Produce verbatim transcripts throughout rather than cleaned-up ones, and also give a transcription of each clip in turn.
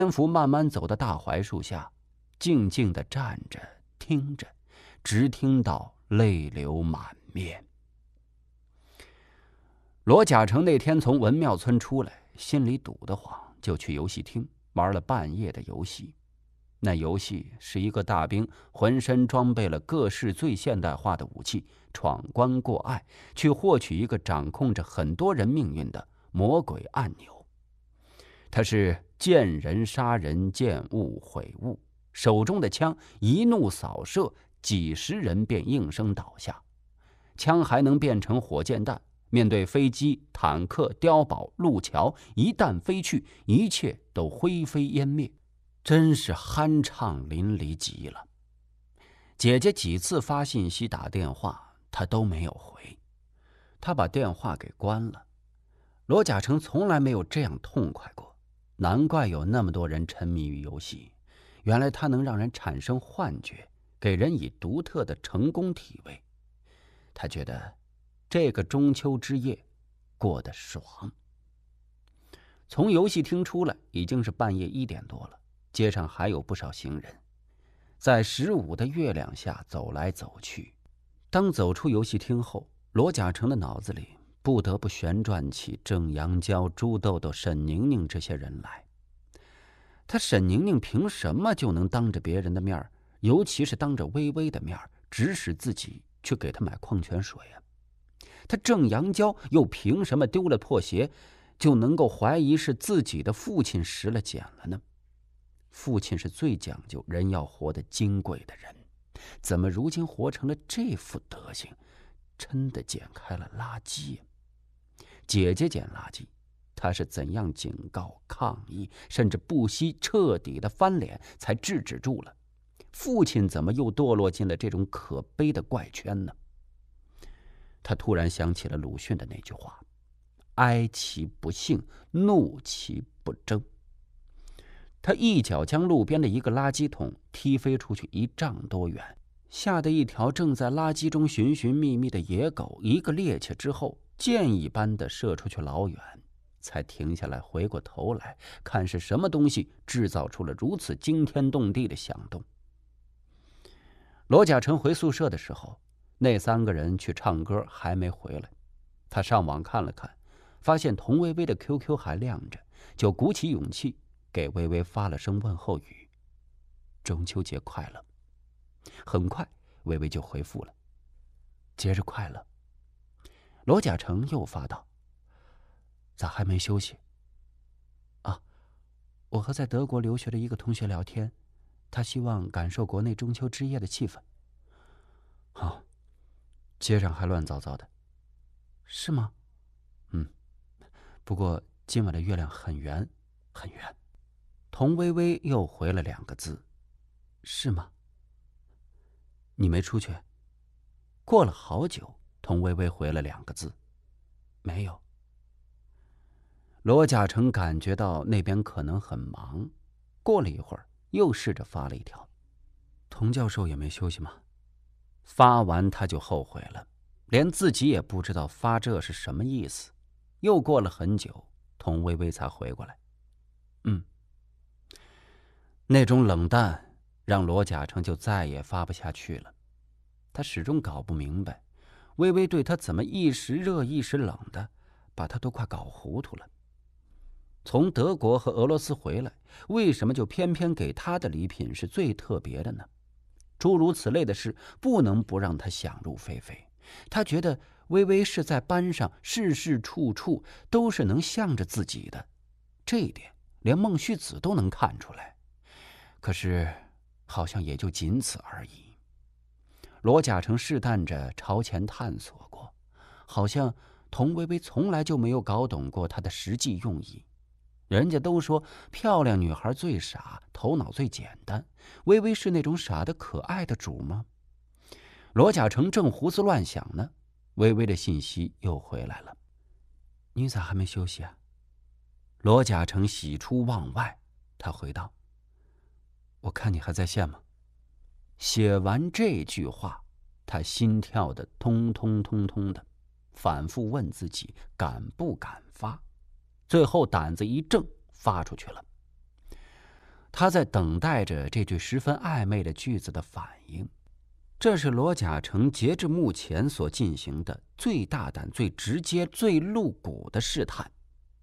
蝙蝠慢慢走到大槐树下，静静地站着听着，直听到泪流满面。罗甲成那天从文庙村出来，心里堵得慌，就去游戏厅玩了半夜的游戏。那游戏是一个大兵浑身装备了各式最现代化的武器，闯关过隘，去获取一个掌控着很多人命运的魔鬼按钮。他是见人杀人，见物毁物，手中的枪一怒扫射，几十人便应声倒下。枪还能变成火箭弹，面对飞机、坦克、碉堡、路桥，一旦飞去，一切都灰飞烟灭，真是酣畅淋漓极了。姐姐几次发信息打电话，他都没有回，他把电话给关了。罗甲成从来没有这样痛快过，难怪有那么多人沉迷于游戏，原来它能让人产生幻觉，给人以独特的成功体味。他觉得这个中秋之夜过得爽。从游戏厅出来已经是半夜一点多了，街上还有不少行人，在十五的月亮下走来走去。当走出游戏厅后，罗甲成的脑子里不得不旋转起郑阳娇、朱豆豆、沈宁宁这些人来。他沈宁宁凭什么就能当着别人的面，尤其是当着微微的面，指使自己去给他买矿泉水啊？他郑阳娇又凭什么丢了破鞋就能够怀疑是自己的父亲拾了捡了呢？父亲是最讲究人要活得金贵的人，怎么如今活成了这副德行，真的捡开了垃圾？姐姐捡垃圾，他是怎样警告、抗议，甚至不惜彻底的翻脸才制止住了？父亲怎么又堕落进了这种可悲的怪圈呢？他突然想起了鲁迅的那句话：哀其不幸，怒其不争。他一脚将路边的一个垃圾桶踢飞出去一丈多远，吓得一条正在垃圾中寻寻觅觅的野狗一个趔趄之后，箭一般的射出去老远，才停下来，回过头来看是什么东西制造出了如此惊天动地的响动。罗甲成回宿舍的时候，那三个人去唱歌还没回来。他上网看了看，发现童薇薇的 Q Q 还亮着，就鼓起勇气给薇薇发了声问候语：中秋节快乐。很快薇薇就回复了：节日快乐。罗甲成又发道：咋还没休息啊？我和在德国留学的一个同学聊天，他希望感受国内中秋之夜的气氛。好，街上还乱糟糟的。是吗？嗯，不过今晚的月亮很圆，很圆。童薇薇又回了两个字：是吗？你没出去？过了好久，童薇薇回了两个字：没有。罗甲成感觉到那边可能很忙，过了一会儿又试着发了一条：童教授也没休息吗？发完他就后悔了，连自己也不知道发这是什么意思。又过了很久，童薇薇才回过来：嗯。那种冷淡让罗甲成就再也发不下去了。他始终搞不明白，薇薇对他怎么一时热一时冷的，把他都快搞糊涂了。从德国和俄罗斯回来，为什么就偏偏给他的礼品是最特别的呢？诸如此类的事不能不让他想入非非。他觉得薇薇是在班上事事处处都是能向着自己的，这一点连孟须子都能看出来。可是好像也就仅此而已。罗甲成试探着朝前探索过，好像童薇薇从来就没有搞懂过他的实际用意。人家都说漂亮女孩最傻，头脑最简单，薇薇是那种傻的可爱的主吗？罗甲成正胡思乱想呢，薇薇的信息又回来了：你咋还没休息啊？罗甲成喜出望外，他回道：我看你还在线吗？写完这句话，他心跳的通通通通的，反复问自己敢不敢发，最后胆子一正发出去了。 他在等待着这句十分暧昧的句子的反应。这是罗贾成截至目前所进行的最大胆、最直接、最露骨的试探。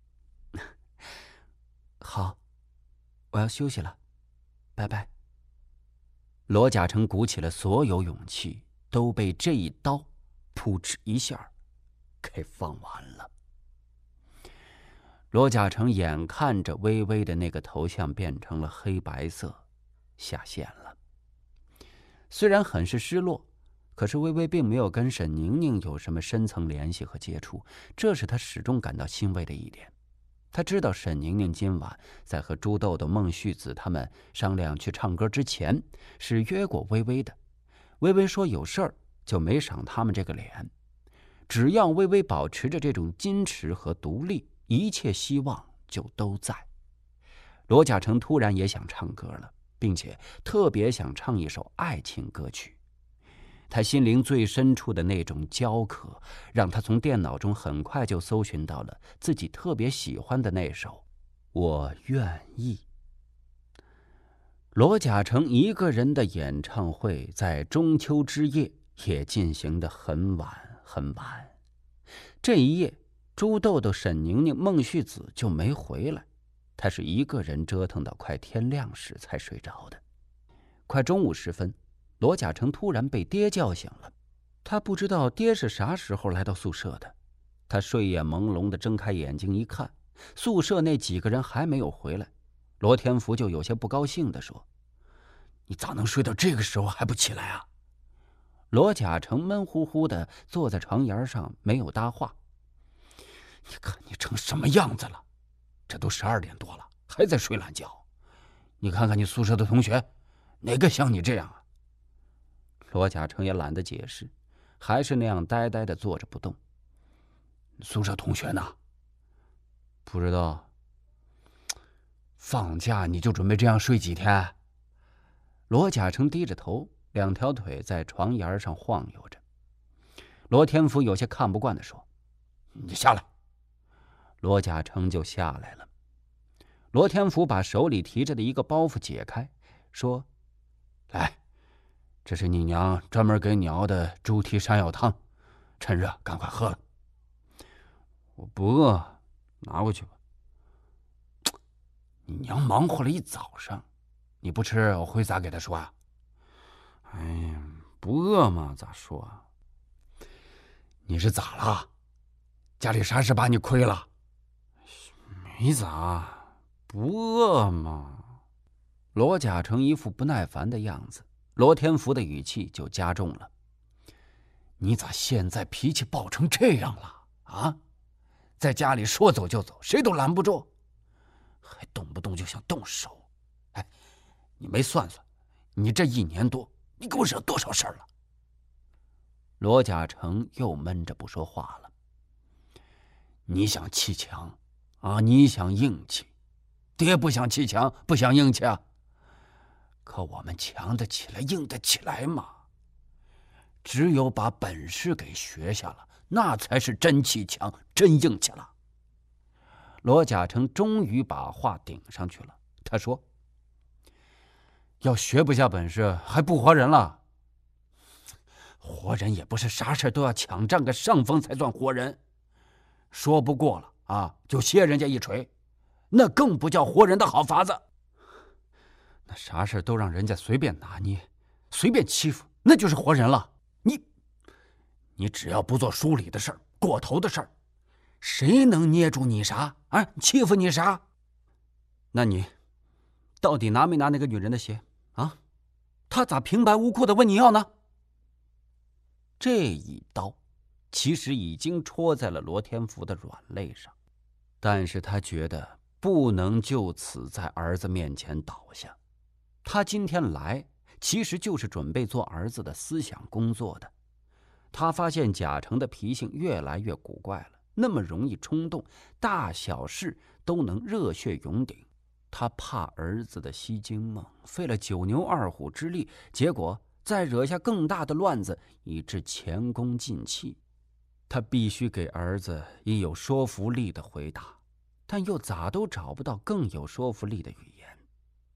好，我要休息了，拜拜。罗贾成鼓起了所有勇气，都被这一刀扑哧一下给放完了。罗贾成眼看着微微的那个头像变成了黑白色，下线了。虽然很是失落，可是微微并没有跟沈宁宁有什么深层联系和接触，这是他始终感到欣慰的一点。他知道沈宁宁今晚在和朱豆豆、孟旭子他们商量去唱歌之前，是约过微微的。微微说有事儿就没赏他们这个脸，只要微微保持着这种矜持和独立，一切希望就都在。罗贾成突然也想唱歌了，并且特别想唱一首爱情歌曲。他心灵最深处的那种焦渴，让他从电脑中很快就搜寻到了自己特别喜欢的那首《我愿意》。罗贾成一个人的演唱会在中秋之夜也进行得很晚很晚。这一夜，朱豆豆、沈宁宁、孟旭子就没回来，他是一个人折腾到快天亮时才睡着的。快中午时分，罗贾成突然被爹叫醒了。他不知道爹是啥时候来到宿舍的。他睡眼朦胧地睁开眼睛一看，宿舍那几个人还没有回来。罗天福就有些不高兴地说：“你咋能睡到这个时候还不起来啊？”罗贾成闷乎乎地坐在床沿上，没有搭话。“你看你成什么样子了？这都十二点多了，还在睡懒觉。你看看你宿舍的同学，哪个像你这样啊？”罗贾成也懒得解释，还是那样呆呆地坐着不动。“宿舍同学呢？”“不知道。”“放假你就准备这样睡几天？”罗贾成低着头，两条腿在床沿上晃悠着。罗天福有些看不惯地说：“你下来。”罗贾成就下来了。罗天福把手里提着的一个包袱解开，说：“来，这是你娘专门给你熬的猪蹄山药汤，趁热赶快喝了。”“我不饿，拿过去吧。”“你娘忙活了一早上，你不吃我会咋给她说啊？”“哎呀，不饿嘛，咋说啊？”“你是咋了？家里啥事把你亏了？”“没咋，不饿嘛。”罗贾成一副不耐烦的样子，罗天福的语气就加重了：“你咋现在脾气暴成这样了啊？在家里说走就走，谁都拦不住，还动不动就想动手。哎，你没算算，你这一年多，你给我惹多少事儿了？”罗贾成又闷着不说话了。“你想砌墙啊？你想硬气？爹不想砌墙，不想硬气啊？可我们强得起来，硬得起来嘛。只有把本事给学下了，那才是真砌墙，真硬气了。”罗贾成终于把话顶上去了。他说：“要学不下本事，还不活人了？活人也不是啥事都要抢占个上风才算活人。说不过了啊，就歇人家一锤，那更不叫活人的好法子。那啥事都让人家随便拿捏，随便欺负，那就是活人了。你，你只要不做疏离的事儿，过头的事儿，谁能捏住你啥啊？欺负你啥？那你到底拿没拿那个女人的鞋啊？她咋平白无故的问你要呢？”这一刀其实已经戳在了罗天福的软肋上，但是他觉得不能就此在儿子面前倒下。他今天来其实就是准备做儿子的思想工作的。他发现贾成的脾性越来越古怪了，那么容易冲动，大小事都能热血涌顶。他怕儿子的西京梦，费了九牛二虎之力，结果再惹下更大的乱子，以致前功尽弃。他必须给儿子以有说服力的回答，但又咋都找不到更有说服力的语